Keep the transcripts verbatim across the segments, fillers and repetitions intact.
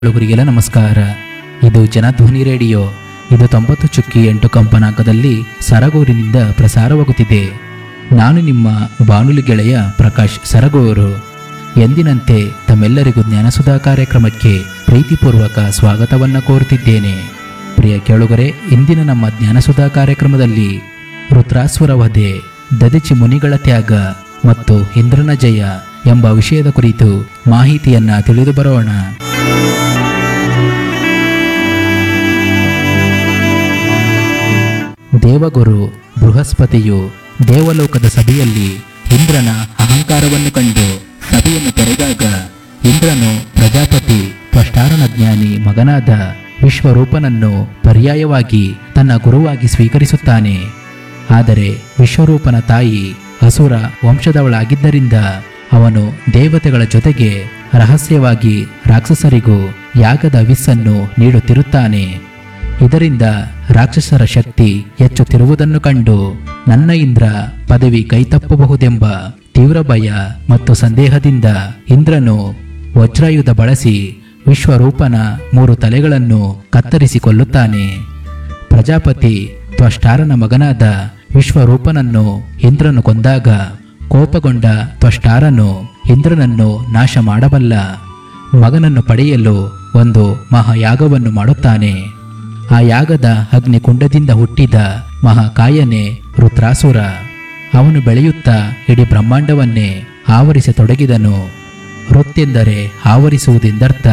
ಹುಡುಗರಿಗೆಲ್ಲ ನಮಸ್ಕಾರ. ಇದು ಜನಧ್ವನಿ ರೇಡಿಯೋ. ಇದು ತೊಂಬತ್ತು ಚುಕ್ಕಿ ಎಂಟು ಕಂಪನಾಂಕದಲ್ಲಿ ಸರಗೂರಿನಿಂದ ಪ್ರಸಾರವಾಗುತ್ತಿದೆ. ನಾನು ನಿಮ್ಮ ಬಾನುಲಿ ಗೆಳೆಯ ಪ್ರಕಾಶ್ ಸರಗೂರು. ಎಂದಿನಂತೆ ತಮ್ಮೆಲ್ಲರಿಗೂ ಜ್ಞಾನಸುಧಾ ಕಾರ್ಯಕ್ರಮಕ್ಕೆ ಪ್ರೀತಿಪೂರ್ವಕ ಸ್ವಾಗತವನ್ನು ಕೋರುತ್ತಿದ್ದೇನೆ. ಪ್ರಿಯ ಕೇಳುಗರೆ, ಇಂದಿನ ನಮ್ಮ ಜ್ಞಾನಸುಧಾ ಕಾರ್ಯಕ್ರಮದಲ್ಲಿ ರುದ್ರಾಸುರ ವಧೆ, ದದಿಚಿ ಮುನಿಗಳ ತ್ಯಾಗ ಮತ್ತು ಇಂದ್ರನ ಜಯ ಎಂಬ ವಿಷಯದ ಕುರಿತು ಮಾಹಿತಿಯನ್ನ ತಿಳಿದು ಬರೋಣ. ದೇವಗುರು ಬೃಹಸ್ಪತಿಯು ದೇವಲೋಕದ ಸಭೆಯಲ್ಲಿ ಇಂದ್ರನ ಅಹಂಕಾರವನ್ನು ಕಂಡು ಸಭೆಯನ್ನು ತೆರೆದಾಗ ಇಂದ್ರನು ಪ್ರಜಾಪತಿ ತ್ವಷ್ಟಾರನ ಜ್ಞಾನಿ ಮಗನಾದ ವಿಶ್ವರೂಪನನ್ನು ಪರ್ಯಾಯವಾಗಿ ತನ್ನ ಗುರುವಾಗಿ ಸ್ವೀಕರಿಸುತ್ತಾನೆ. ಆದರೆ ವಿಶ್ವರೂಪನ ತಾಯಿ ಅಸುರ ವಂಶದವಳಾಗಿದ್ದರಿಂದ ಅವನು ದೇವತೆಗಳ ಜೊತೆಗೆ ರಹಸ್ಯವಾಗಿ ರಾಕ್ಷಸರಿಗೂ ಯಾಗದ ವಿಸ್ಸನ್ನು ನೀಡುತ್ತಿರುತ್ತಾನೆ. ಇದರಿಂದ ರಾಕ್ಷಸರ ಶಕ್ತಿ ಹೆಚ್ಚುತ್ತಿರುವುದನ್ನು ಕಂಡು ನನ್ನ ಇಂದ್ರ ಪದವಿ ಕೈತಪ್ಪಬಹುದೆಂಬ ತೀವ್ರ ಭಯ ಮತ್ತು ಸಂದೇಹದಿಂದ ಇಂದ್ರನು ವಜ್ರಾಯುಧ ಬಳಸಿ ವಿಶ್ವರೂಪನ ಮೂರು ತಲೆಗಳನ್ನು ಕತ್ತರಿಸಿಕೊಳ್ಳುತ್ತಾನೆ. ಪ್ರಜಾಪತಿ ತ್ವಷ್ಟಾರನ ಮಗನಾದ ವಿಶ್ವರೂಪನನ್ನು ಇಂದ್ರನು ಕೊಂದಾಗ ಕೋಪಗೊಂಡ ತ್ವಷ್ಟಾರನು ಇಂದ್ರನನ್ನು ನಾಶ ಮಾಡಬಲ್ಲ ಮಗನನ್ನು ಪಡೆಯಲು ಒಂದು ಮಹಾಯಾಗವನ್ನು ಮಾಡುತ್ತಾನೆ. ಆ ಯಾಗದ ಅಗ್ನಿಕುಂಡದಿಂದ ಹುಟ್ಟಿದ ಮಹಾಕಾಯನೇ ರುದ್ರಾಸುರ. ಅವನು ಬೆಳೆಯುತ್ತಾ ಇಡೀ ಬ್ರಹ್ಮಾಂಡವನ್ನೇ ಆವರಿಸತೊಡಗಿದನು. ಋತ್ತೆಂದರೆ ಆವರಿಸುವುದೆಂದರ್ಥ.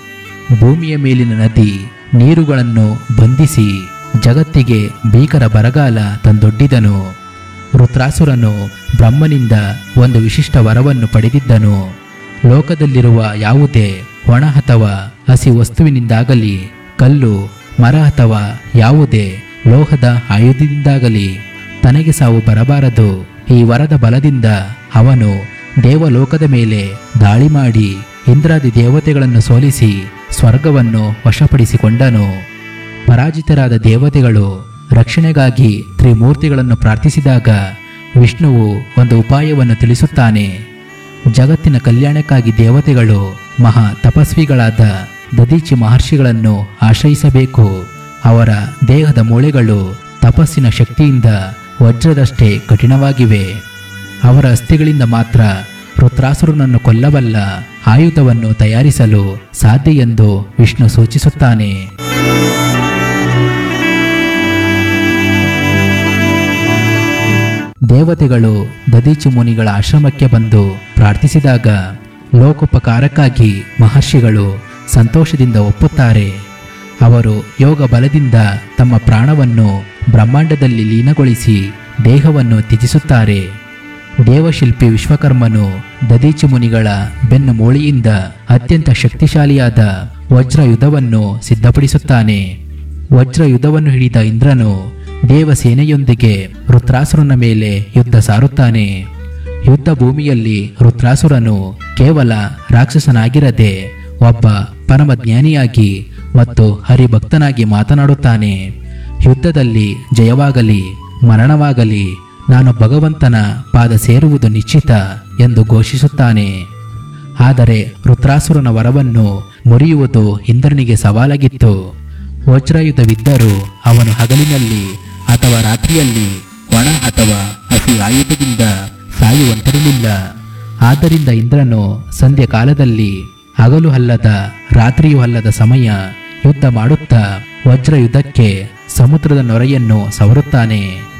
ಭೂಮಿಯ ಮೇಲಿನ ನದಿ ನೀರುಗಳನ್ನು ಬಂಧಿಸಿ ಜಗತ್ತಿಗೆ ಭೀಕರ ಬರಗಾಲ ತಂದೊಡ್ಡಿದನು. ರುದ್ರಾಸುರನು ಬ್ರಹ್ಮನಿಂದ ಒಂದು ವಿಶಿಷ್ಟ ವರವನ್ನು ಪಡೆದಿದ್ದನು. ಲೋಕದಲ್ಲಿರುವ ಯಾವುದೇ ಒಣ ಅಥವಾ ಹಸಿ ವಸ್ತುವಿನಿಂದಾಗಲಿ, ಕಲ್ಲು ಮರ ಅಥವಾ ಯಾವುದೇ ಲೋಹದ ಆಯುಧದಿಂದಾಗಲಿ ತನಗೆ ಸಾವು ಬರಬಾರದು. ಈ ವರದ ಬಲದಿಂದ ಅವನು ದೇವಲೋಕದ ಮೇಲೆ ದಾಳಿ ಮಾಡಿ ಇಂದ್ರಾದಿ ದೇವತೆಗಳನ್ನು ಸೋಲಿಸಿ ಸ್ವರ್ಗವನ್ನು ವಶಪಡಿಸಿಕೊಂಡನು. ಪರಾಜಿತರಾದ ದೇವತೆಗಳು ರಕ್ಷಣೆಗಾಗಿ ತ್ರಿಮೂರ್ತಿಗಳನ್ನು ಪ್ರಾರ್ಥಿಸಿದಾಗ ವಿಷ್ಣುವು ಒಂದು ಉಪಾಯವನ್ನು ತಿಳಿಸುತ್ತಾನೆ. ಜಗತ್ತಿನ ಕಲ್ಯಾಣಕ್ಕಾಗಿ ದೇವತೆಗಳು ಮಹಾ ತಪಸ್ವಿಗಳಾದ ದದೀಚಿ ಮಹರ್ಷಿಗಳನ್ನು ಆಶ್ರಯಿಸಬೇಕು. ಅವರ ದೇಹದ ಮೂಳೆಗಳು ತಪಸ್ಸಿನ ಶಕ್ತಿಯಿಂದ ವಜ್ರದಷ್ಟೇ ಕಠಿಣವಾಗಿವೆ. ಅವರ ಅಸ್ಥಿಗಳಿಂದ ಮಾತ್ರ ರುದ್ರಾಸುರನನ್ನು ಕೊಲ್ಲಬಲ್ಲ ಆಯುಧವನ್ನು ತಯಾರಿಸಲು ಸಾಧ್ಯ ಎಂದು ವಿಷ್ಣು ಸೂಚಿಸುತ್ತಾನೆ. ದೇವತೆಗಳು ದದೀಚಿ ಮುನಿಗಳ ಆಶ್ರಮಕ್ಕೆ ಬಂದು ಪ್ರಾರ್ಥಿಸಿದಾಗ ಲೋಕೋಪಕಾರಕ್ಕಾಗಿ ಮಹರ್ಷಿಗಳು ಸಂತೋಷದಿಂದ ಒಪ್ಪುತ್ತಾರೆ. ಅವರು ಯೋಗ ಬಲದಿಂದ ತಮ್ಮ ಪ್ರಾಣವನ್ನು ಬ್ರಹ್ಮಾಂಡದಲ್ಲಿ ಲೀನಗೊಳಿಸಿ ದೇಹವನ್ನು ತ್ಯಜಿಸುತ್ತಾರೆ. ದೇವಶಿಲ್ಪಿ ವಿಶ್ವಕರ್ಮನು ದದೀಚಿ ಮುನಿಗಳ ಬೆನ್ನು ಮೂಳೆಯಿಂದ ಅತ್ಯಂತ ಶಕ್ತಿಶಾಲಿಯಾದ ವಜ್ರಯುಧವನ್ನು ಸಿದ್ಧಪಡಿಸುತ್ತಾನೆ. ವಜ್ರಯುಧವನ್ನು ಹಿಡಿದ ಇಂದ್ರನು ದೇವಸೇನೆಯೊಂದಿಗೆ ರುದ್ರಾಸುರನ ಮೇಲೆ ಯುದ್ಧ ಸಾರುತ್ತಾನೆ. ಯುದ್ಧ ಭೂಮಿಯಲ್ಲಿ ರುದ್ರಾಸುರನು ಕೇವಲ ರಾಕ್ಷಸನಾಗಿರದೆ ಒಬ್ಬ ಪರಮಜ್ಞಾನಿಯಾಗಿ ಮತ್ತು ಹರಿಭಕ್ತನಾಗಿ ಮಾತನಾಡುತ್ತಾನೆ. ಯುದ್ಧದಲ್ಲಿ ಜಯವಾಗಲಿ ಮರಣವಾಗಲಿ ನಾನು ಭಗವಂತನ ಪಾದ ಸೇರುವುದು ನಿಶ್ಚಿತ ಎಂದು ಘೋಷಿಸುತ್ತಾನೆ. ಆದರೆ ರುದ್ರಾಸುರನ ವರವನ್ನು ಮುರಿಯುವುದು ಇಂದ್ರನಿಗೆ ಸವಾಲಾಗಿತ್ತು. ವಜ್ರಾಯುಧವಿದ್ದರೂ ಅವನು ಹಗಲಿನಲ್ಲಿ ಅಥವಾ ರಾತ್ರಿಯಲ್ಲಿ ಒಣ ಅಥವಾ ಹಸಿ ಆಯುಧದಿಂದ ಸಾಯುವಂತಿರಲಿಲ್ಲ. ಆದ್ದರಿಂದ ಇಂದ್ರನು ಸಂಧ್ಯಾ ಕಾಲದಲ್ಲಿ ಹಗಲು ಅಲ್ಲದ ರಾತ್ರಿಯೂ ಅಲ್ಲದ ಸಮಯ ಯುದ್ಧ ಮಾಡುತ್ತಾ ವಜ್ರಯುದ್ಧಕ್ಕೆ ಸಮುದ್ರದ ನೊರೆಯನ್ನು ಸವರುತ್ತಾನೆ.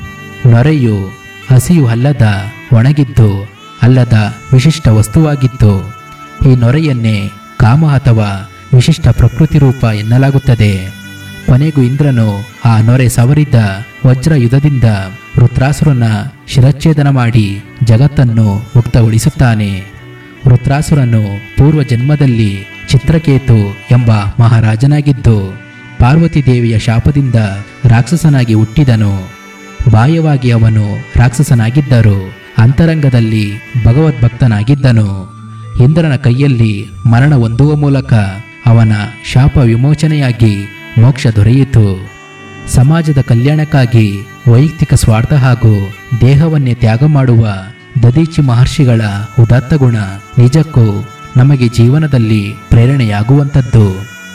ನೊರೆಯು ಹಸಿಯೂ ಅಲ್ಲದ ಒಣಗಿದ್ದು ಅಲ್ಲದ ವಿಶಿಷ್ಟ ವಸ್ತುವಾಗಿತ್ತು. ಈ ನೊರೆಯನ್ನೇ ಕಾಮ ಅಥವಾ ವಿಶಿಷ್ಟ ಪ್ರಕೃತಿ ರೂಪ ಎನ್ನಲಾಗುತ್ತದೆ. ಕೊನೆಗೂ ಇಂದ್ರನು ಆ ನೊರೆ ಸವರಿದ ವಜ್ರಯುಧದಿಂದ ರುದ್ರಾಸುರನ ಶಿರಚ್ಛೇದನ ಮಾಡಿ ಜಗತ್ತನ್ನು ಮುಕ್ತಗೊಳಿಸುತ್ತಾನೆ. ರುದ್ರಾಸುರನು ಪೂರ್ವ ಜನ್ಮದಲ್ಲಿ ಚಿತ್ರಕೇತು ಎಂಬ ಮಹಾರಾಜನಾಗಿದ್ದು ಪಾರ್ವತಿ ದೇವಿಯ ಶಾಪದಿಂದ ರಾಕ್ಷಸನಾಗಿ ಹುಟ್ಟಿದನು. ಬಾಹ್ಯವಾಗಿ ಅವನು ರಾಕ್ಷಸನಾಗಿದ್ದರೂ ಅಂತರಂಗದಲ್ಲಿ ಭಗವದ್ಭಕ್ತನಾಗಿದ್ದನು. ಇಂದ್ರನ ಕೈಯಲ್ಲಿ ಮರಣ ಹೊಂದುವ ಮೂಲಕ ಅವನ ಶಾಪ ವಿಮೋಚನೆಯಾಗಿ ಮೋಕ್ಷ ದೊರೆಯಿತು. ಸಮಾಜದ ಕಲ್ಯಾಣಕ್ಕಾಗಿ ವೈಯಕ್ತಿಕ ಸ್ವಾರ್ಥ ಹಾಗೂ ದೇಹವನ್ನೇ ತ್ಯಾಗ ಮಾಡುವ ದದೀಚಿ ಮಹರ್ಷಿಗಳ ಉದಾತ್ತ ಗುಣ ನಿಜಕ್ಕೂ ನಮಗೆ ಜೀವನದಲ್ಲಿ ಪ್ರೇರಣೆಯಾಗುವಂಥದ್ದು.